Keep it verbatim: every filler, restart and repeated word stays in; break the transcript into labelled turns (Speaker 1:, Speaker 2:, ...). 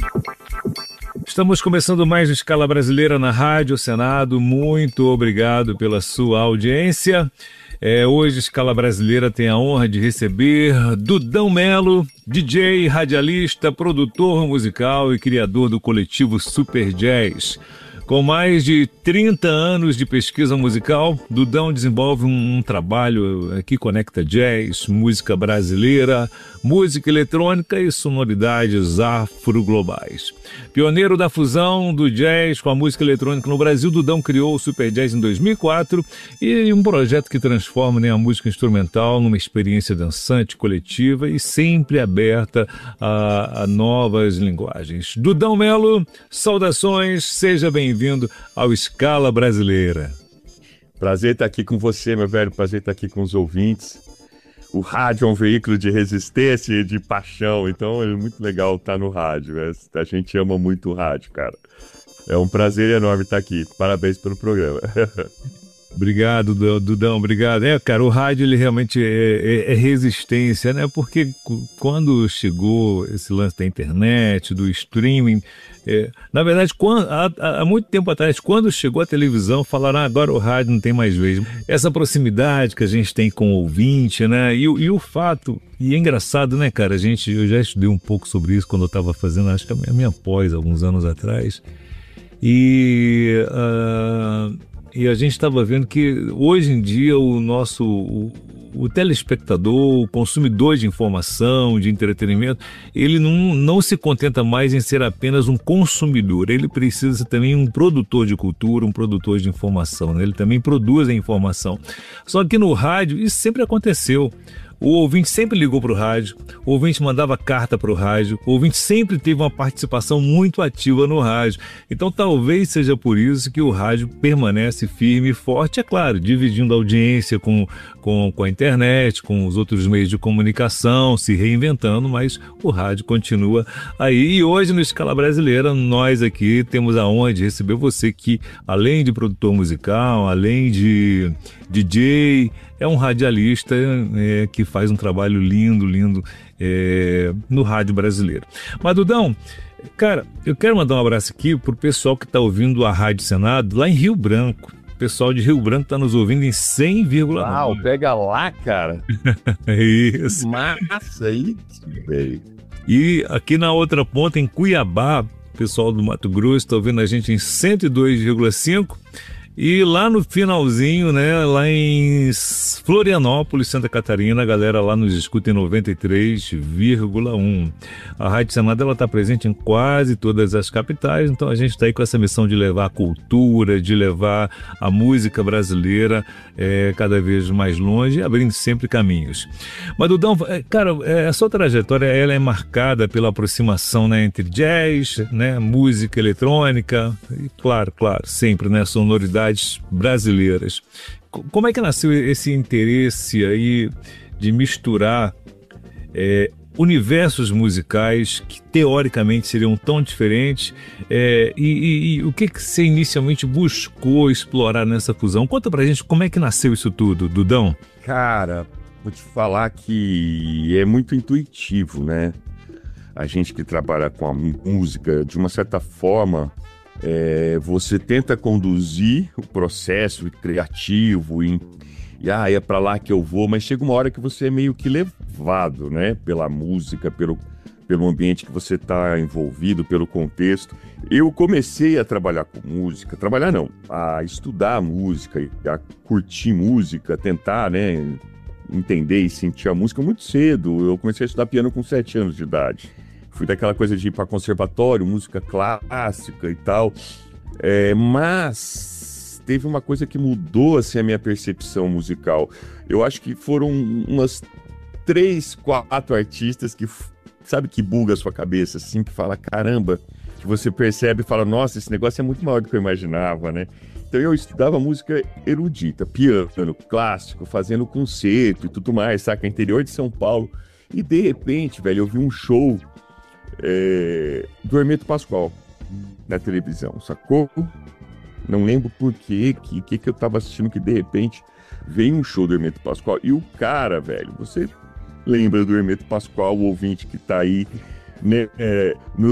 Speaker 1: Estamos começando mais Escala Brasileira na Rádio Senado. Muito obrigado pela sua audiência. É, hoje, Escala Brasileira tem a honra de receber Dudão Melo, D J, radialista, produtor musical e criador do coletivo Super Jazz. Com mais de trinta anos de pesquisa musical, Dudão desenvolve um, um trabalho que conecta jazz, música brasileira, música eletrônica e sonoridades afro-globais. Pioneiro da fusão do jazz com a música eletrônica no Brasil, Dudão criou o Super Jazz em dois mil e quatro e um projeto que transforma, né, a música instrumental numa experiência dançante, coletiva e sempre aberta a, a novas linguagens. Dudão Melo, saudações, seja bem-vindo ao Escala Brasileira.
Speaker 2: Prazer estar aqui com você, meu velho, prazer estar aqui com os ouvintes. O rádio é um veículo de resistência e de paixão, então é muito legal estar no rádio. A gente ama muito o rádio, cara. É um prazer enorme estar aqui. Parabéns pelo programa.
Speaker 1: Obrigado, Dudão, obrigado. É, cara, o rádio ele realmente é, é, é resistência, né? Porque quando chegou esse lance da internet, do streaming, é, na verdade, quando, há, há muito tempo atrás, quando chegou a televisão, falaram, ah, agora o rádio não tem mais vez. Essa proximidade que a gente tem com o ouvinte, né? E, e o fato, e é engraçado, né, cara? A gente, eu já estudei um pouco sobre isso quando eu estava fazendo, acho que a minha, a minha pós, alguns anos atrás. E... Uh, E a gente estava vendo que hoje em dia o nosso o, o telespectador, o consumidor de informação, de entretenimento, ele não, não se contenta mais em ser apenas um consumidor, ele precisa ser também um produtor de cultura, um produtor de informação, né? Ele também produz a informação. Só que no rádio isso sempre aconteceu. O ouvinte sempre ligou para o rádio, o ouvinte mandava carta para o rádio, o ouvinte sempre teve uma participação muito ativa no rádio. Então talvez seja por isso que o rádio permanece firme e forte, é claro, dividindo a audiência com, com, com a internet, com os outros meios de comunicação, se reinventando, mas o rádio continua aí. E hoje no Escala Brasileira, nós aqui temos a honra de receber você que, além de produtor musical, além de D J, é um radialista é, que faz um trabalho lindo, lindo é, no rádio brasileiro. Mas, Dudão, cara, eu quero mandar um abraço aqui pro pessoal que está ouvindo a Rádio Senado lá em Rio Branco. O pessoal de Rio Branco está nos ouvindo em cem vírgula nove.
Speaker 2: Uau, pega lá, cara.
Speaker 1: Isso.
Speaker 2: Massa aí, velho.
Speaker 1: E aqui na outra ponta, em Cuiabá, o pessoal do Mato Grosso está ouvindo a gente em cento e dois vírgula cinco. E lá no finalzinho, né, lá em Florianópolis, Santa Catarina, a galera lá nos escuta em noventa e três vírgula um. A Rádio Senado, ela está presente em quase todas as capitais, então a gente está aí com essa missão de levar a cultura, de levar a música brasileira é, cada vez mais longe, abrindo sempre caminhos. Mas, Dudão, cara, a sua trajetória ela é marcada pela aproximação, né, entre jazz, né, música eletrônica, e claro, claro, sempre, né, sonoridade brasileiras. Como é que nasceu esse interesse aí de misturar é, universos musicais que teoricamente seriam tão diferentes é, e, e, e o que, que você inicialmente buscou explorar nessa fusão? Conta pra gente como é que nasceu isso tudo, Dudão.
Speaker 2: Cara, vou te falar que é muito intuitivo, né? A gente que trabalha com a música, de uma certa forma, É, você tenta conduzir o processo criativo e, e ah, é para lá que eu vou, mas chega uma hora que você é meio que levado, né, pela música, pelo, pelo ambiente que você está envolvido, pelo contexto. Eu comecei a trabalhar com música, trabalhar não, a estudar música, a curtir música, tentar, né, entender e sentir a música muito cedo. Eu comecei a estudar piano com sete anos de idade. Fui daquela coisa de ir para conservatório, música clássica e tal. É, mas teve uma coisa que mudou assim, a minha percepção musical. Eu acho que foram umas três, quatro artistas que, sabe, que buga a sua cabeça, assim, que fala, caramba, que você percebe e fala, nossa, esse negócio é muito maior do que eu imaginava, né? Então eu estudava música erudita, piano, clássico, fazendo concerto e tudo mais, saca? Interior de São Paulo. E de repente, velho, eu vi um show É, do Hermeto Pascoal na televisão, sacou? Não lembro por quê, que, que que eu tava assistindo, que de repente veio um show do Hermeto Pascoal e o cara, velho, você lembra do Hermeto Pascoal, o ouvinte que tá aí, né, é, no